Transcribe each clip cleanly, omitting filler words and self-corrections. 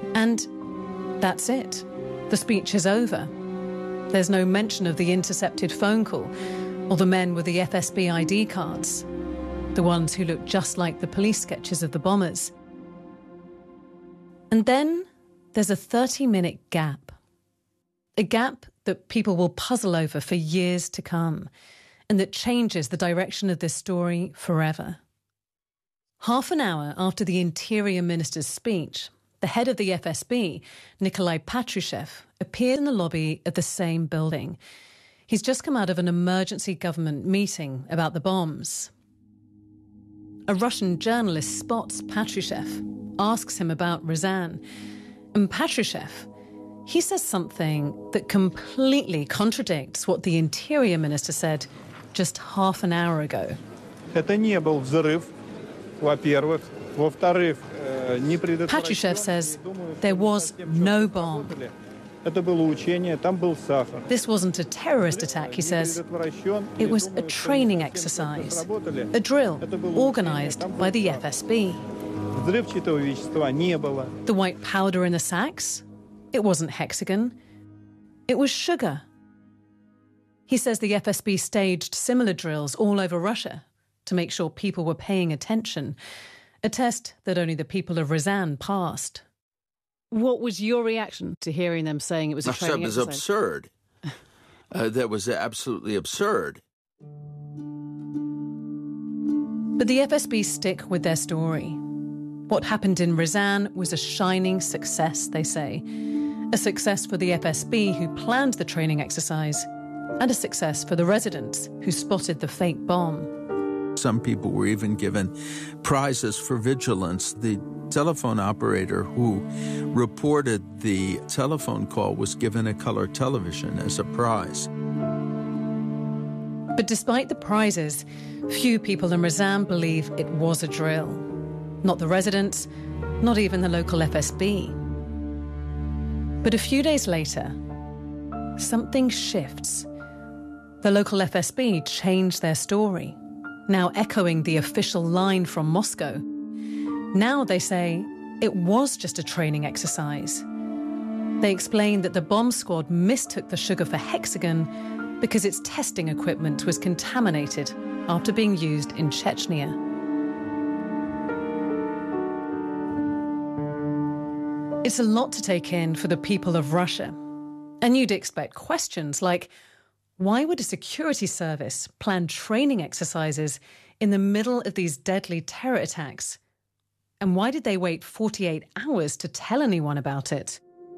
And that's it. The speech is over. There's no mention of the intercepted phone call or the men with the FSB ID cards, the ones who look just like the police sketches of the bombers. And then there's a 30-minute gap. A gap that people will puzzle over for years to come, and that changes the direction of this story forever. Half an hour after the Interior Minister's speech, the head of the FSB, Nikolai Patrushev, appeared in the lobby of the same building. He's just come out of an emergency government meeting about the bombs. A Russian journalist spots Patrushev, asks him about Ryazan, and Patrushev, he says something that completely contradicts what the Interior Minister said just half an hour ago. Patrushev says there was no bomb. This wasn't a terrorist attack, he says. It was a training exercise, a drill organised by the FSB. The white powder in the sacks? It wasn't hexagon. It was sugar. He says the FSB staged similar drills all over Russia to make sure people were paying attention, a test that only the people of Ryazan passed. What was your reaction to hearing them saying it was a training exercise? That was absurd. That was absolutely absurd. But the FSB stick with their story. What happened in Ryazan was a shining success, they say. A success for the FSB who planned the training exercise, and a success for the residents who spotted the fake bomb. Some people were even given prizes for vigilance. The telephone operator who reported the telephone call was given a color television as a prize. But despite the prizes, few people in Ryazan believe it was a drill. Not the residents, not even the local FSB. But a few days later, something shifts. The local FSB changed their story, now echoing the official line from Moscow. Now they say it was just a training exercise. They explain that the bomb squad mistook the sugar for hexagon because its testing equipment was contaminated after being used in Chechnya. It's a lot to take in for the people of Russia. And you'd expect questions like, why would a security service plan training exercises in the middle of these deadly terror attacks? And why did they wait 48 hours to tell anyone about it?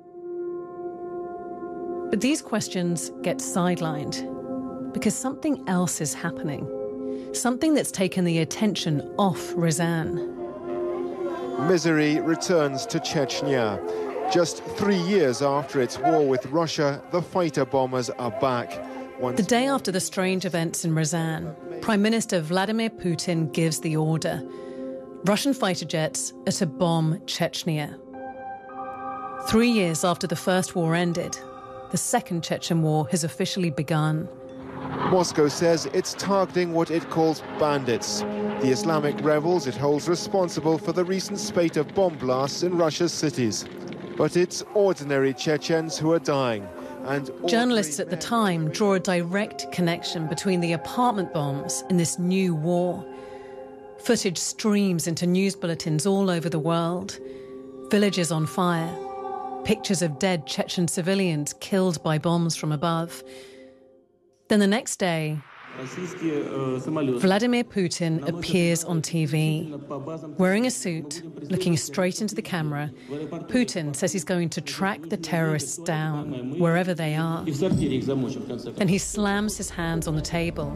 But these questions get sidelined because something else is happening. Something that's taken the attention off Ryazan. Misery returns to Chechnya. Just 3 years after its war with Russia, the fighter bombers are back. The day after the strange events in Ryazan, Prime Minister Vladimir Putin gives the order. Russian fighter jets are to bomb Chechnya. 3 years after the First War ended, the Second Chechen War has officially begun. Moscow says it's targeting what it calls bandits, the Islamic rebels it holds responsible for the recent spate of bomb blasts in Russia's cities. But it's ordinary Chechens who are dying. And journalists at the time draw a direct connection between the apartment bombs and this new war. Footage streams into news bulletins all over the world. Villages on fire. Pictures of dead Chechen civilians killed by bombs from above. Then the next day, Vladimir Putin appears on TV. Wearing a suit, looking straight into the camera, Putin says he's going to track the terrorists down, wherever they are. Then he slams his hands on the table.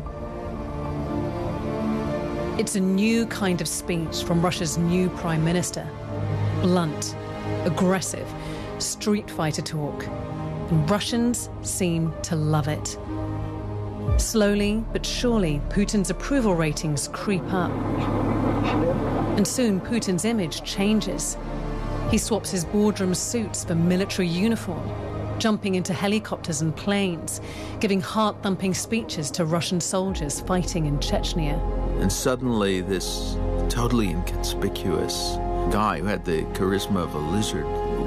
It's a new kind of speech from Russia's new prime minister. Blunt, aggressive, street fighter talk. And Russians seem to love it. Slowly but surely, Putin's approval ratings creep up. And soon, Putin's image changes. He swaps his boardroom suits for military uniform, jumping into helicopters and planes, giving heart-thumping speeches to Russian soldiers fighting in Chechnya. And suddenly, this totally inconspicuous guy who had the charisma of a lizard